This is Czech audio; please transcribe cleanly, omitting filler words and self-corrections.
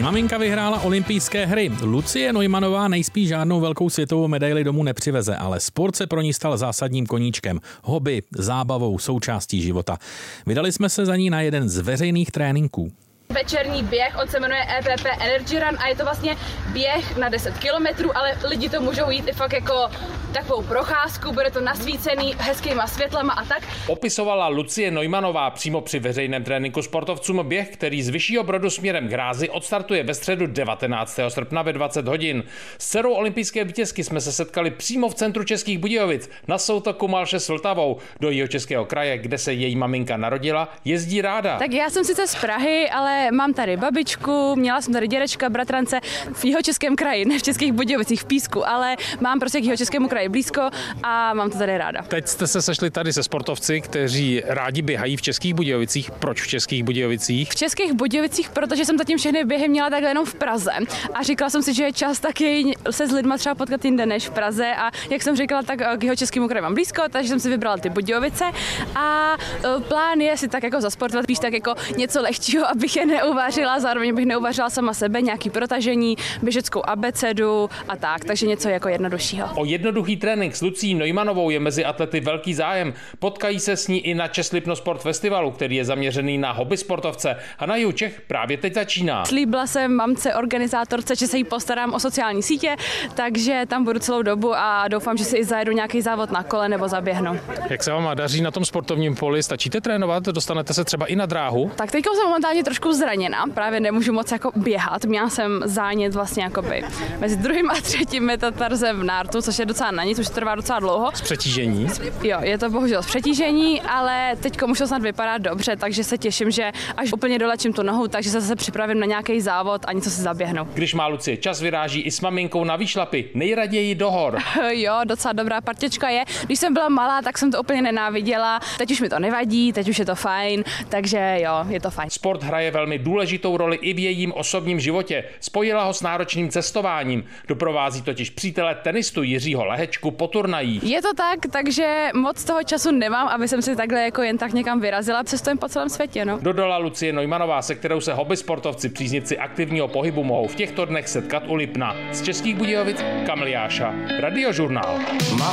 Maminka vyhrála olympijské hry. Lucie Neumannová nejspíš žádnou velkou světovou medaili domů nepřiveze, ale sport se pro ní stal zásadním koníčkem. Hobby, zábavou, součástí života. Vydali jsme se za ní na jeden z veřejných tréninků. Večerní běh, on se jmenuje EPP Energy Run a je to vlastně běh na 10 kilometrů, ale lidi to můžou jít i fakt jako takovou procházku, bude to nasvícený hezkýma světlama a tak. Popisovala Lucie Neumannová přímo při veřejném tréninku sportovcům běh, který z Vyššího Brodu směrem k Hrázi odstartuje ve středu 19. srpna ve 20 hodin. S dcerou olympijské vítězky jsme se setkali přímo v centru Českých Budějovic na soutoku Malše s Vltavou. Do Jihočeského kraje, kde se její maminka narodila, jezdí ráda. Tak já jsem sice z Prahy, ale mám tady babičku, měla jsem tady dědečka, bratrance v Jihočeském kraji, ne v Českých Budějovicích v Písku, ale mám prostě k Jihočeskému kraji blízko a mám to tady ráda. Teď jste se sešli tady se sportovci, kteří rádi běhají v Českých Budějovicích. Proč v Českých Budějovicích? V Českých Budějovicích, protože jsem zatím všechny běhy měla takhle jenom v Praze a říkala jsem si, že je čas taky se s lidma třeba potkat jinde než v Praze a jak jsem říkala, tak k Jihočeskému kraji mám blízko, takže jsem si vybrala ty Budějovice a plán je si tak jako zasportovat, spíš tak jako něco lehčího, abych je neuvařila, zároveň bych neuvařila sama sebe, nějaký protažení, běžeckou abecedu a tak, takže něco jako jednoduššího. O jednoduchý trénink s Lucí Neumannovou je mezi atlety velký zájem. Potkají se s ní i na Čes Lipno Sport Festivalu, který je zaměřený na hobby sportovce a na jihu Čech právě teď začíná. Slíbila jsem mamce organizátorce, že se jí postarám o sociální sítě, takže tam budu celou dobu a doufám, že si i zajedu nějaký závod na kole nebo zaběhnu. Jak se vám daří na tom sportovním poli? Stačíte trénovat? Dostanete se třeba i na dráhu? Tak teď jsem momentálně trošku zraněna, právě nemůžu moc jako běhat. Měla jsem zánět vlastně jakoby mezi 2. a 3. metatarzem v nártu, což je docela na nic, už trvá docela dlouho. Z přetížení? Jo, je to bohužel z přetížení, ale teď už to snad vypadá dobře, takže se těším, že až úplně dolečím tu nohu, takže se zase připravím na nějaký závod a něco si zaběhnu. Když má Lucie čas, vyráží i s maminkou na výšlapy, nejraději do hor. Jo, docela dobrá partička je. Když jsem byla malá, tak jsem to úplně nenáviděla. Teď už mi to nevadí, teď už je to fajn, takže jo, je to fajn. Sport hraje velmi důležitou roli i v jejím osobním životě. Spojila ho s náročným cestováním. Doprovází totiž přítele tenistu Jiřího Lehečku po turnajích. Je to tak, takže moc toho času nemám, aby jsem si takhle jako jen tak někam vyrazila. Cestujem po celém světě, no. Dodala Lucie Neumannová, se kterou se hobby sportovci, příznivci aktivního pohybu mohou v těchto dnech setkat u Lipna. Z Českých Budějovic Kamil Jáša, Radiožurnál.